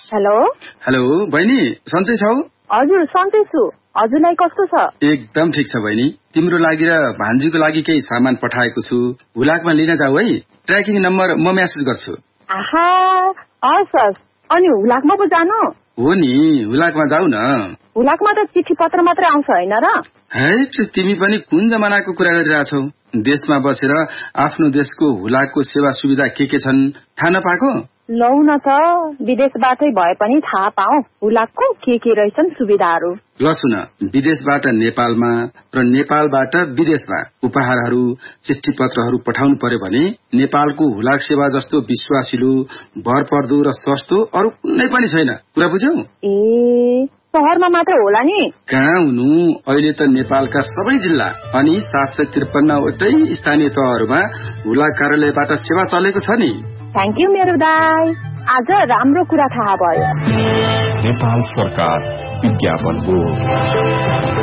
Hello hello बहिनी, सन्चै छौ? हजुर सन्चै छु। हजुरलाई कस्तो छ? एकदम ठिक छ बहिनी। तिम्रो लागि र भान्जीको लागि केही सामान पठाएको छु, हुलाकमा लिन जाऊ है। ट्र्याकिङ नम्बर म मेसेज गर्छु। आहा, हस्। अनि हुलाकमा पो जानु? हो नि, हुलाकमा जाऊ न। हुलाकमा त चिठी पत्र मात्रै आउँछ हैन र? हैट, तिमी पनि कुन जमानाको कुरा गरिरहेछौ? देशमा बसेर आफ्नो देशको हुलाकको सेवा सुविधा के छन् थाहा नपाएको? लौ न त, विदेशबाटै भए पनि थाहा पाऊ हुलाकको के रहेछन् सुविधाहरू। ल सुन, विदेशबाट नेपालमा र नेपालबाट विदेशमा उपहारहरू, चिठी पत्रहरू पठाउनु पर्यो भने नेपालको हुलाक सेवा जस्तो विश्वासिलो, भरपर्दो र सस्तो अरू कुनै पनि छैन। कुरा बुझ्यौ? ए, शहरमा मात्र होला नि? कहाँ हुनु, अहिले त नेपालका सबै जिल्ला अनि 753 वटै स्थानीय तहहरूमा हुलाक कार्यालयबाट सेवा चलेको छ नि। थ्याङ्क यू मेरो दाइ, आज राम्रो कुरा थाहा भयो। नेपाल सरकार विज्ञापन बोर्ड।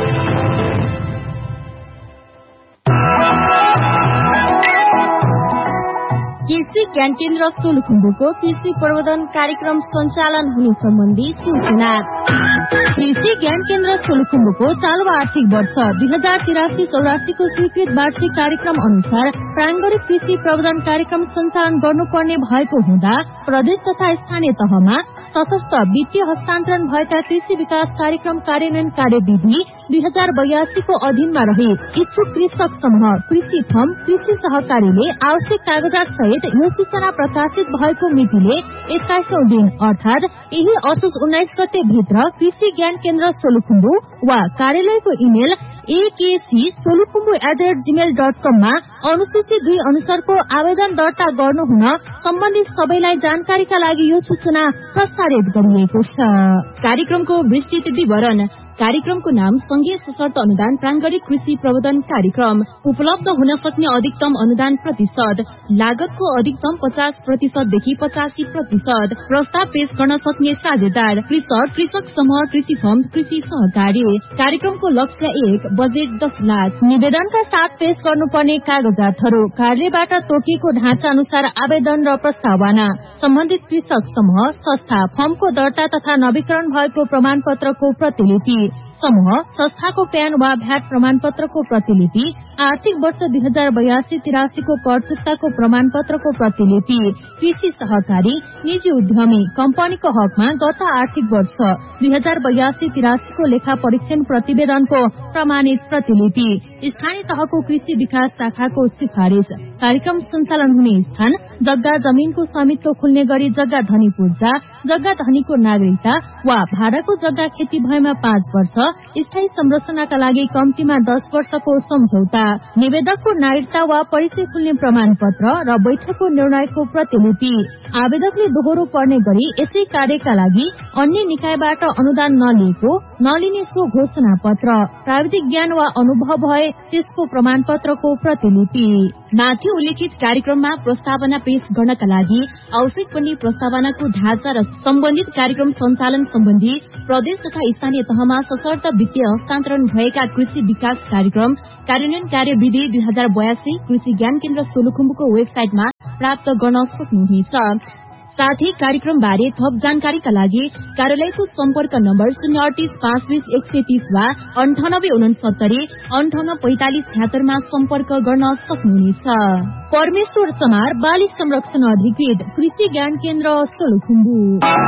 कृषि ज्ञान केन्द्र सोलुखुम्बुको कृषि प्रवर्धन कार्यक्रम सञ्चालन हुने सम्बन्धी सूचना। कृषि ज्ञान केन्द्र सोलुखुम्बुको चालु आर्थिक वर्ष 2083-84 को स्वीकृत वार्षिक कार्यक्रम अनुसार प्रारम्भिक कृषि प्रवर्धन कार्यक्रम सञ्चालन गर्नुपर्ने भएको हुँदा प्रदेश तथा स्थानीय तहमा सशस्त्र वित्तीय हस्तान्तरण भएका कृषि विकास कार्यक्रम कार्यान्वयन कार्यविधि 2082 को अधीनमा रहे इच्छुक कृषक समूह कृषि फर्म कृषि सहकारीले आवश्यक कागजात सहित यो सूचना प्रकाशित भएको मितिले 21औं दिन अर्थात यही असोज 19 गते भित्र कृषि ज्ञान केन्द्र सोलुखुम्बु वा कार्यालयको इमेल akcsolukhumbu@gmail.com मा अनुसूची 2 अनुसारको आवेदन दर्ता गर्नुहुन सम्बन्धित सबैलाई जानकारीका लागि यो सूचना प्रसारित गरिएको छ। कार्यक्रमको विस्तृत विवरण। कार्यक्रमको नाम संघीय सशर्त अनुदान प्रारम्भिक कृषि प्रवर्धन कार्यक्रम। उपलब्ध हुन सक्ने अधिकतम अनुदान प्रतिशत, लागतको अधिकतम 50% देखि 85%। प्रस्ताव पेश गर्न सक्ने साझेदार कृषक, कृषक समूह, कृषि फर्म, कृषि सहकारी। कार्यक्रमको लक्ष्य 1, बजेट 10 लाख। निवेदनका साथ पेश गर्नुपर्ने कागजातहरू कार्यालयबाट तोकिएको ढाँचा अनुसार आवेदन र प्रस्तावना, सम्बन्धित कृषक समूह, संस्था, फर्मको दर्ता तथा नवीकरण भएको प्रमाण पत्रको प्रतिलिपि, समूह संस्थाको प्यान वा भ्याट प्रमाण पत्रको प्रतिलिपि, आर्थिक वर्ष 2082-83 को कर चुक्ताको प्रमाण पत्रको प्रतिलिपि, कृषि सहकारी, निजी उद्यमी, कम्पनीको हकमा गत आर्थिक वर्ष 2082-83 को लेखा परीक्षण प्रतिवेदनको प्रमाणित प्रतिलिपि, स्थानीय तहको कृषि विकास शाखाको सिफारिश। कार्यक्रम सञ्चालन हुने स्थान जग्गा जमीनको स्वामित्व खुल्ने गरी जग्गा धनी पूर्जा, जग्गा धनीको नागरिकता वा भाडाको जग्गा खेती भएमा 5 वर्ष, स्थायी संरचनाका लागि कम्तीमा 10 वर्षको सम्झौता, निवेदकको नागरिकता वा परिचय खुल्ने प्रमाण पत्र र बैठकको निर्णयको प्रतिलिपि। आवेदकले दोहोरो पर्ने गरी यसै कार्यका लागि अन्य निकायबाट अनुदान नलिने सो घोषणा पत्र, प्राविधिक ज्ञान वा अनुभव भए त्यसको प्रमाण पत्रको प्रतिलिपि। माथि उल्लेखित कार्यक्रममा प्रस्तावना पेश गर्नका लागि आवश्यक पर्ने प्रस्तावनाको ढाँचा र सम्बन्धित कार्यक्रम सञ्चालन सम्बन्धी प्रदेश तथा स्थानीय तहमा सशर्त वित्तीय हस्तान्तरण भएका कृषि विकास कार्यक्रम कार्यान्वयन कार्यविधि 2082 कृषि ज्ञान केन्द्र सोलुखुम्बुको वेबसाइटमा प्राप्त गर्न सक्नुहुनेछ। साथै कार्यक्रम बारे थप जानकारीका लागि कार्यालयको सम्पर्क नम्बर 038 520 130 वा 9869 5845 76 मा सम्पर्क गर्न सक्नुहुनेछ। परमेश्वर चमार, बाली संरक्षण अधिकृत, कृषि ज्ञान केन्द्र सोलुखुम्बु।